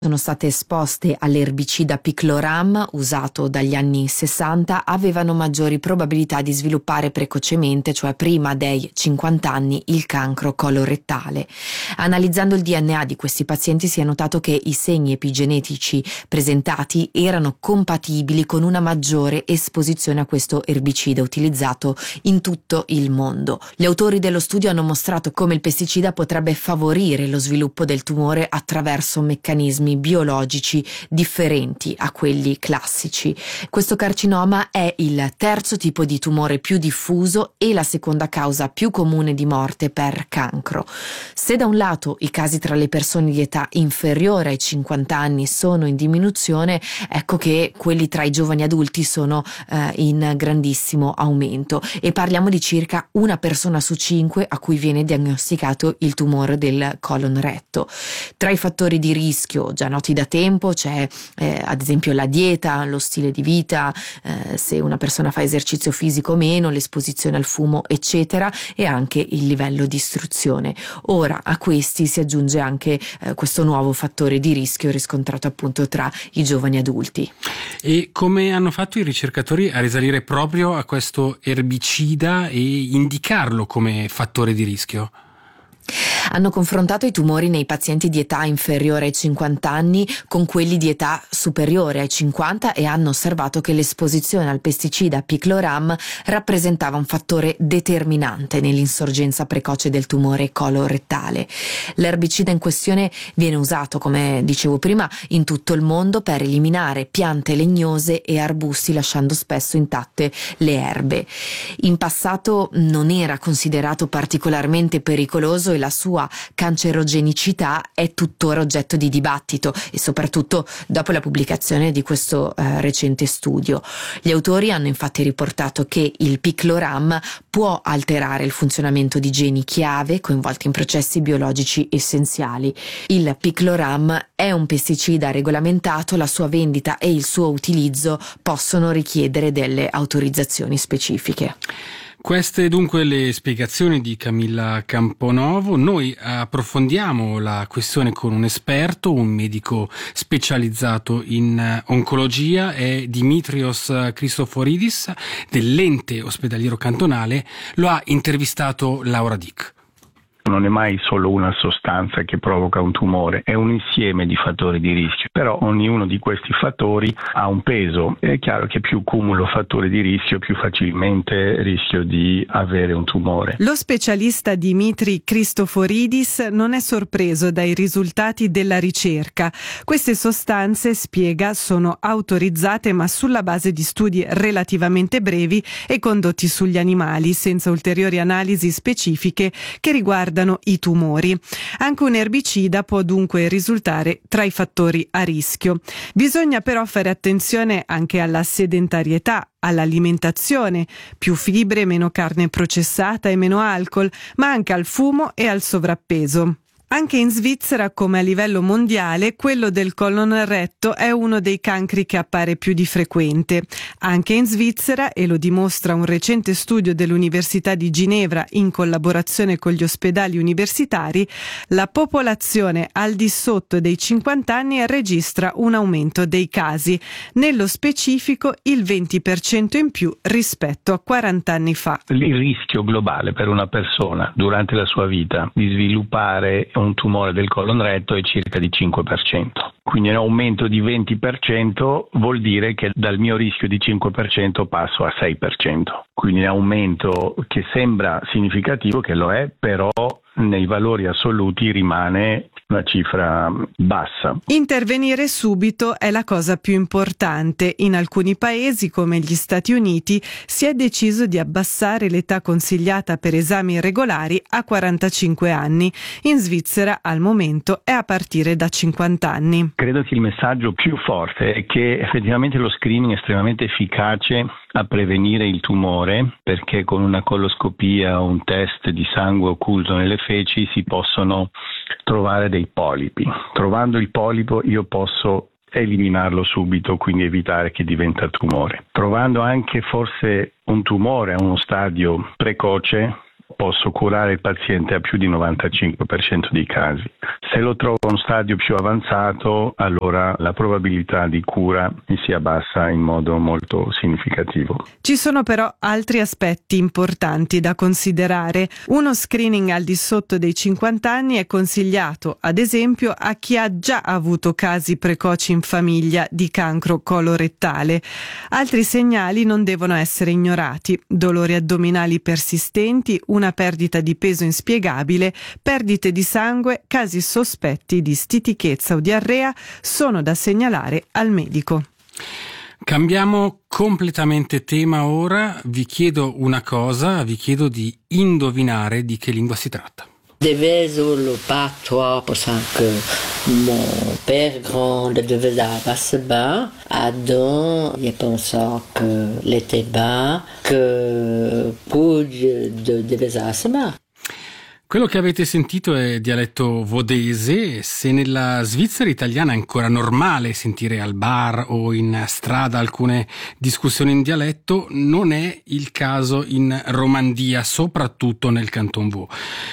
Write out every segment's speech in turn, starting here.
sono state esposte all'erbicida picloram usato dagli anni 60 avevano maggiori probabilità di sviluppare precocemente, cioè prima dei 50 anni, il cancro colorettale. Analizzando il DNA di questi pazienti si è notato che i segni epigenetici presentati erano compatibili con una maggiore esposizione a questo erbicida utilizzato in tutto il mondo. Gli autori dello studio hanno mostrato come il pesticida potrebbe favorire lo sviluppo del tumore attraverso meccanismi biologici differenti a quelli classici. Questo carcinoma è il terzo tipo di tumore più diffuso e la seconda causa più comune di morte per cancro. Se da un lato i casi tra le persone di età inferiore ai 50 anni sono in diminuzione, ecco che quelli tra i giovani adulti sono in grandissimo aumento, e parliamo di circa una persona su 5 a cui viene diagnosticato il tumore del colon retto. Tra i fattori di rischio già noti da tempo c'è ad esempio la dieta, lo stile di vita, se una persona fa esercizio fisico o meno, l'esposizione al fumo eccetera, e anche il livello di istruzione. Ora a questi si aggiunge anche questo nuovo fattore di rischio riscontrato appunto tra i giovani adulti. E come hanno fatto i ricercatori a risalire proprio a questo erbicida e indicarlo come fattore di rischio? Hanno confrontato i tumori nei pazienti di età inferiore ai 50 anni con quelli di età superiore ai 50 e hanno osservato che l'esposizione al pesticida picloram rappresentava un fattore determinante nell'insorgenza precoce del tumore colorettale. L'erbicida in questione viene usato, come dicevo prima, in tutto il mondo per eliminare piante legnose e arbusti, lasciando spesso intatte le erbe. In passato non era considerato particolarmente pericoloso e la sua cancerogenicità è tuttora oggetto di dibattito, e soprattutto dopo la pubblicazione di questo recente studio. Gli autori hanno infatti riportato che il picloram può alterare il funzionamento di geni chiave coinvolti in processi biologici essenziali. Il picloram è un pesticida regolamentato, la sua vendita e il suo utilizzo possono richiedere delle autorizzazioni specifiche. Queste dunque le spiegazioni di Camilla Camponovo. Noi approfondiamo la questione con un esperto, un medico specializzato in oncologia, è Dimitrios Christoforidis dell'ente ospedaliero cantonale. Lo ha intervistato Laura Dick. Non è mai solo una sostanza che provoca un tumore, è un insieme di fattori di rischio, però ognuno di questi fattori ha un peso. È chiaro che più cumulo fattori di rischio, più facilmente rischio di avere un tumore. Lo specialista Dimitri Christoforidis non è sorpreso dai risultati della ricerca. Queste sostanze, spiega, sono autorizzate ma sulla base di studi relativamente brevi e condotti sugli animali, senza ulteriori analisi specifiche che riguardano i tumori. Anche un erbicida può dunque risultare tra i fattori a rischio. Bisogna però fare attenzione anche alla sedentarietà, all'alimentazione, più fibre, meno carne processata e meno alcol, ma anche al fumo e al sovrappeso. Anche in Svizzera, come a livello mondiale, quello del colon retto è uno dei cancri che appare più di frequente. Anche in Svizzera, e lo dimostra un recente studio dell'Università di Ginevra in collaborazione con gli ospedali universitari, la popolazione al di sotto dei 50 anni registra un aumento dei casi, nello specifico il 20% in più rispetto a 40 anni fa. Il rischio globale per una persona durante la sua vita di sviluppare un tumore del colon retto è circa di 5%. Quindi un aumento di 20% vuol dire che dal mio rischio di 5% passo a 6%. Quindi è un aumento che sembra significativo, che lo è, però nei valori assoluti rimane una cifra bassa. Intervenire subito è la cosa più importante. In alcuni paesi, come gli Stati Uniti, si è deciso di abbassare l'età consigliata per esami regolari a 45 anni. In Svizzera, al momento, è a partire da 50 anni. Credo che il messaggio più forte è che effettivamente lo screening è estremamente efficace a prevenire il tumore, perché con una coloscopia o un test di sangue occulto nelle feci si possono trovare dei polipi. Trovando il polipo io posso eliminarlo subito, quindi evitare che diventa tumore. Trovando anche forse un tumore a uno stadio precoce, posso curare il paziente a più di 95% dei casi. Se lo trovo a un stadio più avanzato, allora la probabilità di cura mi si abbassa in modo molto significativo. Ci sono però altri aspetti importanti da considerare. Uno screening al di sotto dei 50 anni è consigliato, ad esempio, a chi ha già avuto casi precoci in famiglia di cancro colorettale. Altri segnali non devono essere ignorati: dolori addominali persistenti, una perdita di peso inspiegabile, perdite di sangue, casi sospetti di stitichezza o diarrea sono da segnalare al medico. Cambiamo completamente tema ora, vi chiedo una cosa, vi chiedo di indovinare di che lingua si tratta. Devais le patois parce que mon père grand devait se bas, Adam, il pensait que l'été bas, que Pouge devait se bas. Quello che avete sentito è dialetto vodese. Se nella Svizzera italiana è ancora normale sentire al bar o in strada alcune discussioni in dialetto, non è il caso in Romandia, soprattutto nel Canton Vaud.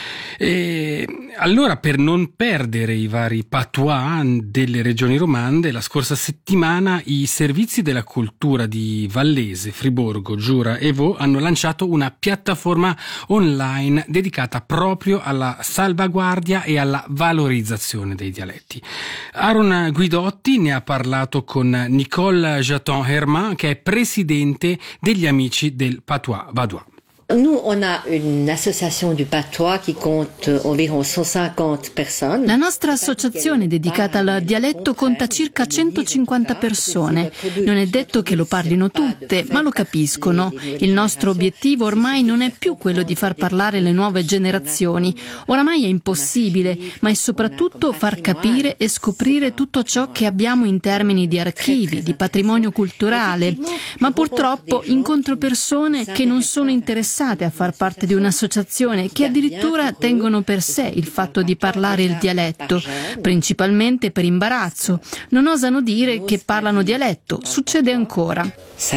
E allora, per non perdere i vari patois delle regioni romande, la scorsa settimana i servizi della cultura di Vallese, Friburgo, Giura e Vaud hanno lanciato una piattaforma online dedicata proprio alla salvaguardia e alla valorizzazione dei dialetti. Aaron Guidotti ne ha parlato con Nicole Jaton-Herman, che è presidente degli Amici del Patois Vaudois. Nous, on a une association du patois qui compte environ 150 personnes. La nostra associazione dedicata al dialetto conta circa 150 persone. Non è detto che lo parlino tutte, ma lo capiscono. Il nostro obiettivo ormai non è più quello di far parlare le nuove generazioni. Oramai è impossibile, ma è soprattutto far capire e scoprire tutto ciò che abbiamo in termini di archivi, di patrimonio culturale. Ma purtroppo incontro persone che non sono interessate a far parte di un'associazione, che addirittura tengono per sé il fatto di parlare il dialetto, principalmente per imbarazzo. Non osano dire che parlano dialetto, succede ancora.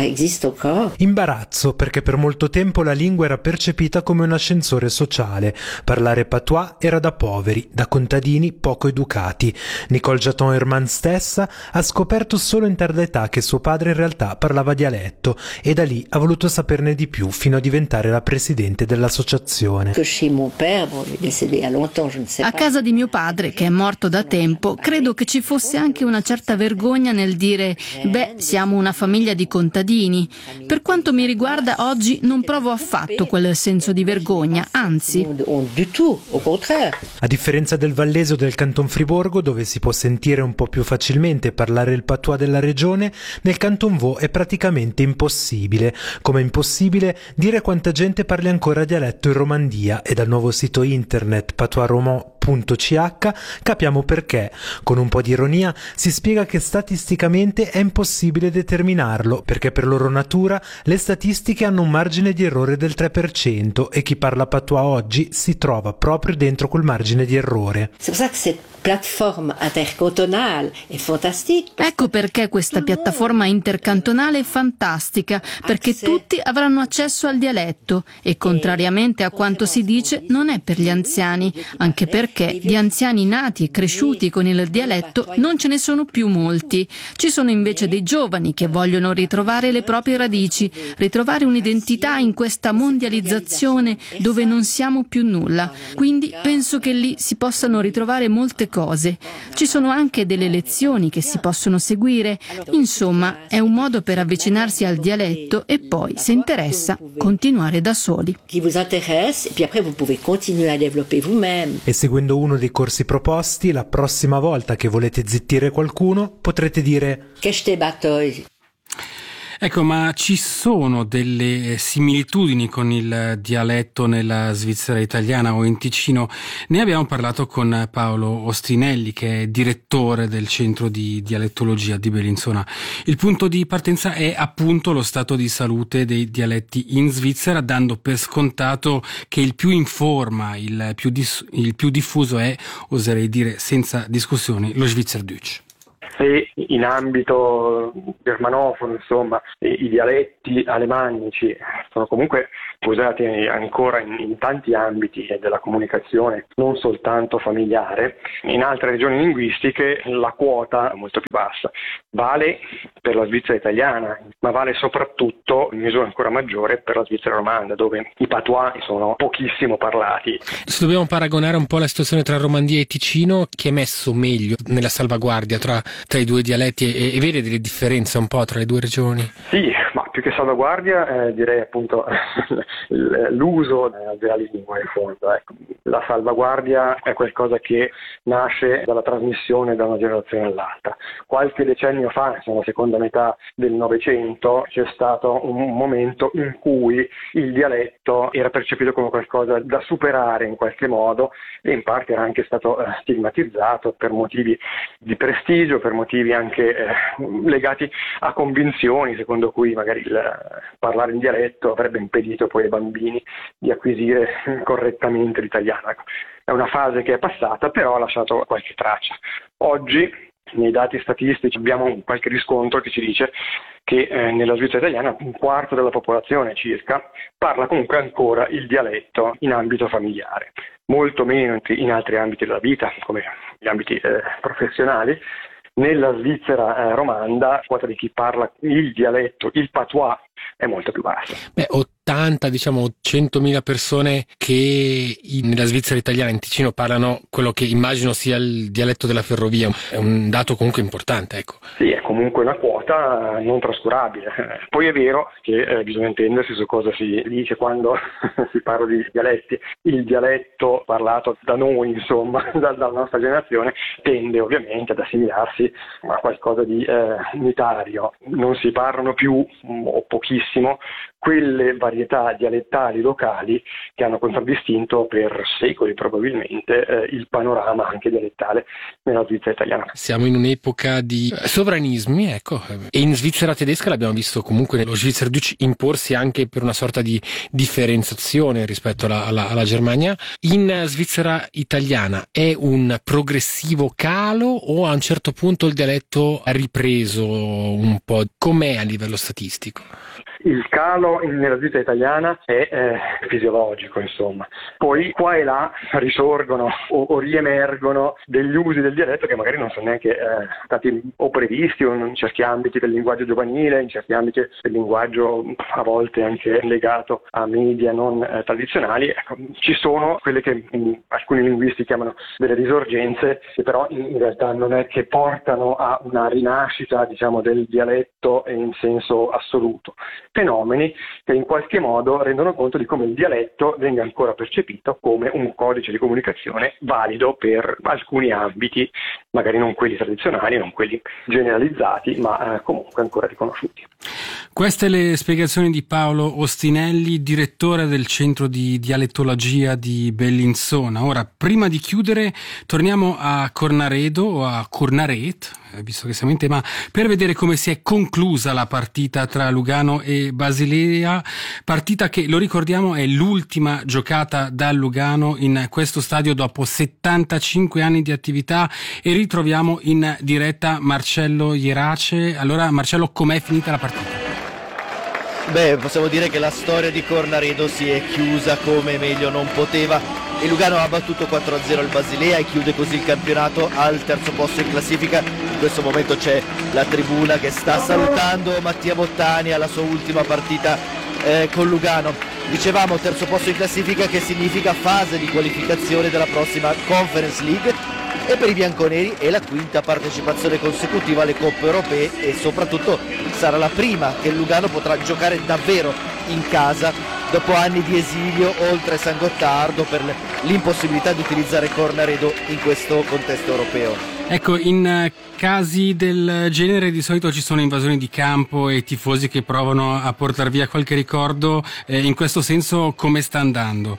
Imbarazzo, perché per molto tempo la lingua era percepita come un ascensore sociale. Parlare patois era da poveri, da contadini poco educati. Nicole Jaton-Herman stessa ha scoperto solo in tarda età che suo padre in realtà parlava dialetto, e da lì ha voluto saperne di più fino a diventare la presidente dell'associazione. A casa di mio padre, che è morto da tempo, credo che ci fosse anche una certa vergogna nel dire siamo una famiglia di contadini. Per quanto mi riguarda, oggi non provo affatto quel senso di vergogna, anzi. A differenza del Vallese o del Canton Friburgo, dove si può sentire un po' più facilmente parlare il patois della regione, nel Canton Vaud è praticamente impossibile. Come impossibile dire quanta gente parli ancora dialetto in Romandia, e dal nuovo sito internet patoisromand.ch capiamo perché. Con un po' di ironia si spiega che statisticamente è impossibile determinarlo, perché per loro natura le statistiche hanno un margine di errore del 3% e chi parla patois oggi si trova proprio dentro quel margine di errore. Ecco perché questa piattaforma intercantonale è fantastica, perché tutti avranno accesso al dialetto e, contrariamente a quanto si dice, non è per gli anziani, anche perché di anziani nati e cresciuti con il dialetto non ce ne sono più molti. Ci sono invece dei giovani che vogliono ritrovare le proprie radici, ritrovare un'identità in questa mondializzazione dove non siamo più nulla. Quindi penso che lì si possano ritrovare molte cose. Ci sono anche delle lezioni che si possono seguire. Insomma, è un modo per avvicinarsi al dialetto e poi, se interessa, continuare da soli. E seguendo uno dei corsi proposti, la prossima volta che volete zittire qualcuno, potrete dire Ecco, ma ci sono delle similitudini con il dialetto nella Svizzera italiana o in Ticino? Ne abbiamo parlato con Paolo Ostrinelli, che è direttore del centro di dialettologia di Bellinzona. Il punto di partenza è appunto lo stato di salute dei dialetti in Svizzera, dando per scontato che il più in forma, il più diffuso è, oserei dire senza discussioni, lo Schweizerdeutsch. se in ambito germanofono, insomma, i dialetti alemannici sono comunque usati ancora in tanti ambiti della comunicazione, non soltanto familiare, in altre regioni linguistiche la quota è molto più bassa. Vale per la Svizzera italiana, ma vale soprattutto in misura ancora maggiore per la Svizzera romanda, dove i patois sono pochissimo parlati. Se dobbiamo paragonare un po' la situazione tra Romandia e Ticino, chi è messo meglio nella salvaguardia tra i due dialetti e vede delle differenze un po' tra le due regioni? Sì, ma più che salvaguardia direi appunto l'uso della lingua in fondo. Ecco. La salvaguardia è qualcosa che nasce dalla trasmissione da una generazione all'altra. Qualche decennio fa, nella seconda metà del Novecento, c'è stato un momento in cui il dialetto era percepito come qualcosa da superare in qualche modo e in parte era anche stato stigmatizzato per motivi di prestigio, per motivi anche legati a convinzioni secondo cui magari parlare in dialetto avrebbe impedito poi ai bambini di acquisire correttamente l'italiano. Ecco. È una fase che è passata, però ha lasciato qualche traccia. Oggi, nei dati statistici, abbiamo qualche riscontro che ci dice che nella Svizzera italiana un quarto della popolazione circa parla comunque ancora il dialetto in ambito familiare, molto meno in altri ambiti della vita, come gli ambiti professionali. Nella Svizzera romanda la quota di chi parla il dialetto, il patois, è molto più bassa. 100.000 persone che nella Svizzera italiana, in Ticino, parlano quello che immagino sia il dialetto della ferrovia. È un dato comunque importante, ecco. Sì, è comunque una quota non trascurabile. Poi è vero che bisogna intendersi su cosa si dice quando si parla di dialetti. Il dialetto parlato da noi, insomma, dalla nostra generazione, tende ovviamente ad assimilarsi a qualcosa di unitario. Non si parlano più, o pochissimo, quelle varietà dialettali locali che hanno contraddistinto per secoli probabilmente il panorama anche dialettale nella Svizzera italiana. Siamo in un'epoca di sovranismi, ecco, e in Svizzera tedesca l'abbiamo visto comunque nello Schweizerdeutsch imporsi anche per una sorta di differenziazione rispetto alla Germania. In Svizzera italiana è un progressivo calo o a un certo punto il dialetto ha ripreso un po'? Com'è a livello statistico? Il calo nella Svizzera italiana è fisiologico, insomma. Poi qua e là risorgono o riemergono degli usi del dialetto che magari non sono neanche stati o previsti o in certi ambiti del linguaggio giovanile, in certi ambiti del linguaggio a volte anche legato a media non tradizionali. Ecco, ci sono quelle che alcuni linguisti chiamano delle risorgenze, che però in realtà non è che portano a una rinascita, diciamo, del dialetto in senso assoluto. Fenomeni che in qualche modo rendono conto di come il dialetto venga ancora percepito come un codice di comunicazione valido per alcuni ambiti, magari non quelli tradizionali, non quelli generalizzati, ma comunque ancora riconosciuti. Queste le spiegazioni di Paolo Ostinelli, direttore del Centro di Dialettologia di Bellinzona. Ora, prima di chiudere, torniamo a Cornaredo o a Cornaret, visto che siamo in tema, per vedere come si è conclusa la partita tra Lugano e Basilea, partita che, lo ricordiamo, è l'ultima giocata da Lugano in questo stadio dopo 75 anni di attività, e ritroviamo in diretta Marcello Ierace. Allora, Marcello, com'è finita la partita? Possiamo dire che la storia di Cornaredo si è chiusa come meglio non poteva. Il Lugano ha battuto 4-0 il Basilea e chiude così il campionato al terzo posto in classifica. In questo momento c'è la tribuna che sta salutando Mattia Bottani alla sua ultima partita con Lugano. Dicevamo terzo posto in classifica, che significa fase di qualificazione della prossima Conference League, e per i bianconeri è la quinta partecipazione consecutiva alle coppe europee, e soprattutto sarà la prima che il Lugano potrà giocare davvero in casa dopo anni di esilio oltre San Gottardo per l'impossibilità di utilizzare Cornaredo in questo contesto europeo. Ecco, in casi del genere di solito ci sono invasioni di campo e tifosi che provano a portar via qualche ricordo. In questo senso come sta andando?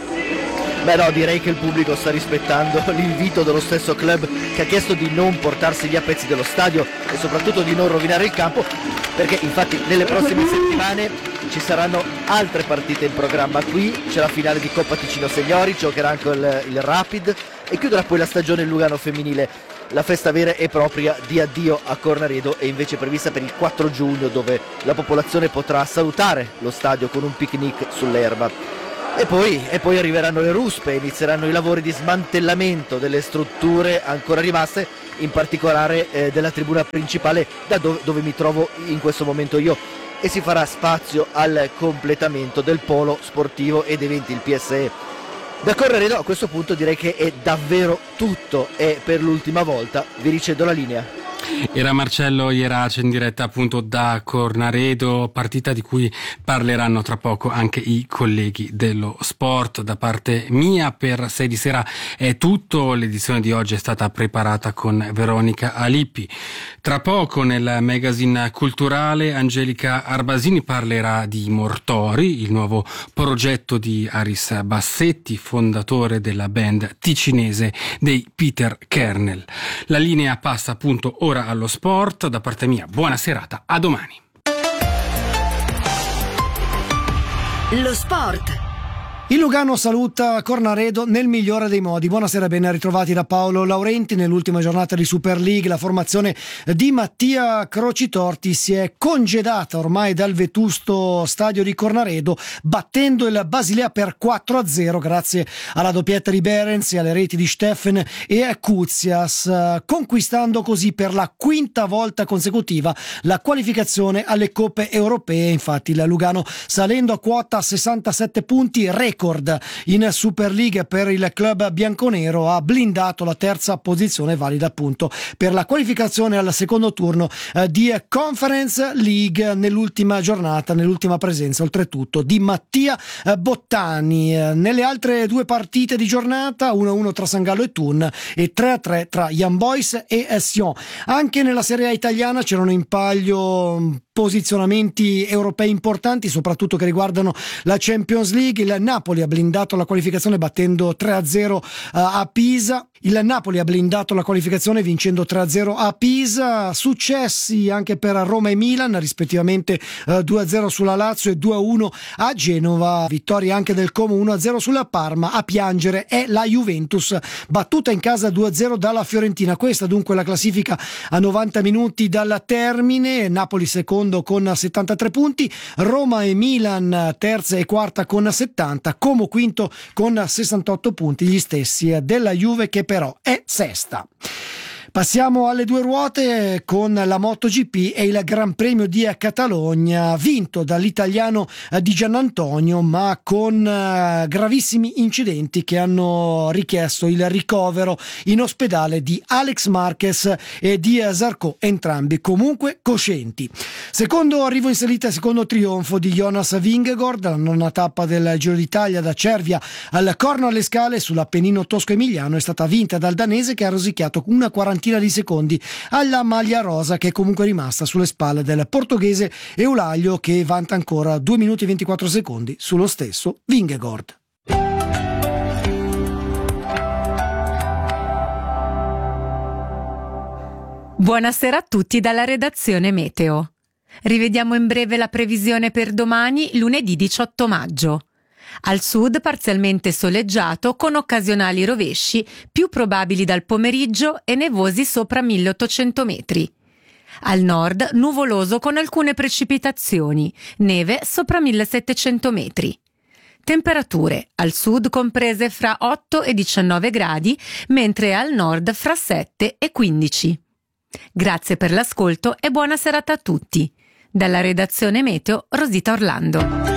Direi che il pubblico sta rispettando l'invito dello stesso club, che ha chiesto di non portarsi via pezzi dello stadio e soprattutto di non rovinare il campo, perché infatti nelle prossime settimane ci saranno altre partite in programma. Qui c'è la finale di Coppa Ticino Seniori, giocherà anche il Rapid e chiuderà poi la stagione il Lugano femminile. La festa vera e propria di addio a Cornaredo è invece prevista per il 4 giugno, dove la popolazione potrà salutare lo stadio con un picnic sull'erba. E poi arriveranno le ruspe, inizieranno i lavori di smantellamento delle strutture ancora rimaste, in particolare della tribuna principale, dove mi trovo in questo momento io, e si farà spazio al completamento del polo sportivo ed eventi, il PSE. Da Cornaredo a questo punto direi che è davvero tutto, e per l'ultima volta vi ricedo la linea. Era Marcello Ierace in diretta appunto da Cornaredo, partita di cui parleranno tra poco anche i colleghi dello sport. Da parte mia per 6 di sera è tutto, l'edizione di oggi è stata preparata con Veronica Alippi. Tra poco nel magazine culturale Angelica Arbasini parlerà di Mortori, il nuovo progetto di Aris Bassetti, fondatore della band ticinese dei Peter Kernel. La linea passa appunto ora allo sport. Da parte mia buona serata, a domani. Lo sport. Il Lugano saluta Cornaredo nel migliore dei modi. Buonasera, ben ritrovati da Paolo Laurenti. Nell'ultima giornata di Super League la formazione di Mattia Crocitorti si è congedata ormai dal vetusto stadio di Cornaredo, battendo il Basilea per 4-0 grazie alla doppietta di Behrens e alle reti di Steffen e Koutsias, conquistando così per la quinta volta consecutiva la qualificazione alle coppe europee. Infatti il Lugano, salendo a quota 67 punti, record in Super League per il club bianconero, ha blindato la terza posizione valida appunto per la qualificazione al secondo turno di Conference League nell'ultima giornata, nell'ultima presenza oltretutto di Mattia Bottani. Nelle altre due partite di giornata 1-1 tra San Gallo e Thun e 3-3 tra Young Boys e Sion. Anche nella Serie A italiana c'erano in palio posizionamenti europei importanti, soprattutto che riguardano la Champions League. Il Napoli ha blindato la qualificazione battendo 3-0 a Pisa. Il Napoli ha blindato la qualificazione vincendo 3-0 a Pisa. Successi anche per Roma e Milan, rispettivamente 2-0 sulla Lazio e 2-1 a Genova. Vittoria anche del Como 1-0 sulla Parma. A piangere è la Juventus, battuta in casa 2-0 dalla Fiorentina. Questa dunque la classifica a 90 minuti dal termine. Napoli secondo con 73 punti, Roma e Milan terza e quarta con 70, Como quinto con 68 punti, gli stessi della Juve che però è sesta. Passiamo alle due ruote con la MotoGP e il Gran Premio di Catalogna, vinto dall'italiano Di Giannantonio, ma con gravissimi incidenti che hanno richiesto il ricovero in ospedale di Alex Marquez e di Zarco, entrambi comunque coscienti. Secondo arrivo in salita, secondo trionfo di Jonas Vingegaard, la nona tappa del Giro d'Italia da Cervia al Corno alle Scale sull'Appennino tosco-emiliano è stata vinta dal danese, che ha rosicchiato una quarantina di secondi alla maglia rosa, che è comunque rimasta sulle spalle del portoghese Eulaglio, che vanta ancora 2 minuti e 24 secondi sullo stesso Vingegaard. Buonasera a tutti dalla redazione Meteo. Rivediamo in breve la previsione per domani, lunedì 18 maggio. Al sud parzialmente soleggiato con occasionali rovesci, più probabili dal pomeriggio e nevosi sopra 1800 metri. Al nord nuvoloso con alcune precipitazioni, neve sopra 1700 metri. Temperature al sud comprese fra 8 e 19 gradi, mentre al nord fra 7 e 15. Grazie per l'ascolto e buona serata a tutti. Dalla redazione Meteo, Rosita Orlando.